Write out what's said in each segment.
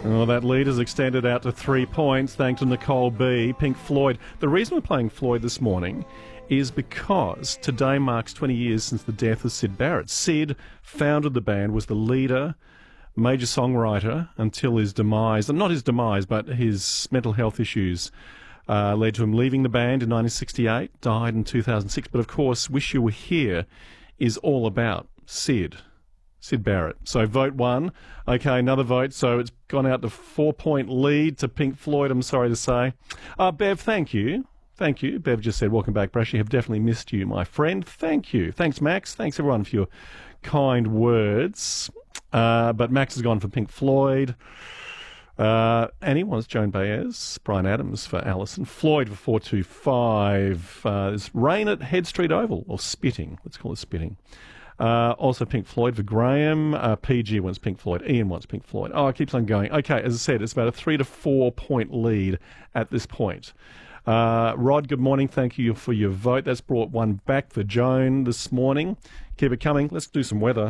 Oh, that lead has extended out to 3 points thanks to Nicole B. Pink Floyd. The reason we're playing Floyd this morning is because today marks 20 years since the death of Syd Barrett. Syd founded the band, was the leader, major songwriter until his demise. Not his demise, but his mental health issues led to him leaving the band in 1968, died in 2006. But of course, Wish You Were Here is all about Syd Barrett. So vote 1. Okay, another vote. So it's gone out to 4-point lead to Pink Floyd, I'm sorry to say. Bev, thank you. Thank you. Bev just said, welcome back, Brashy. Have definitely missed you, my friend. Thank you. Thanks, Max. Thanks, everyone, for your kind words. But Max has gone for Pink Floyd. Annie wants Joan Baez. Brian Adams for Alison. Floyd for 425. There's Rain at Head Street Oval, or Spitting. Let's call it Spitting. Also Pink Floyd for Graham. PG wants Pink Floyd. Ian wants Pink Floyd. Oh, it keeps on going. Okay, as I said, it's about a 3 to 4 point lead at this point. Rod, good morning. Thank you for your vote. That's brought one back for Joan this morning. Keep it coming. Let's do some weather.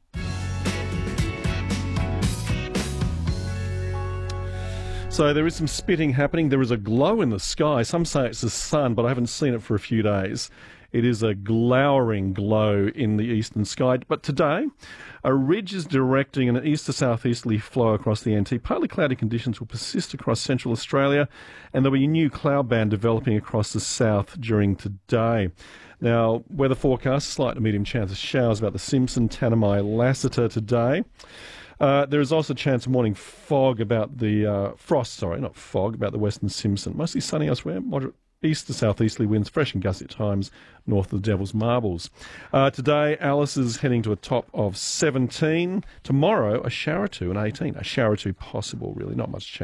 So there is some spitting happening. There is a glow in the sky. Some say it's the sun, but I haven't seen it for a few days. It is a glowering glow in the eastern sky. But today, a ridge is directing an east to southeasterly flow across the NT. Partly cloudy conditions will persist across central Australia, and there'll be a new cloud band developing across the south during today. Now, weather forecast, slight to medium chance of showers about the Simpson, Tanami, Lassiter today. There is also a chance of morning fog about the about the western Simpson. Mostly sunny elsewhere, moderate east to southeasterly winds, fresh and gusty at times north of the Devil's Marbles. Today, Alice is heading to a top of 17. Tomorrow, a shower or two, and 18. A shower or two possible, really, not much chance.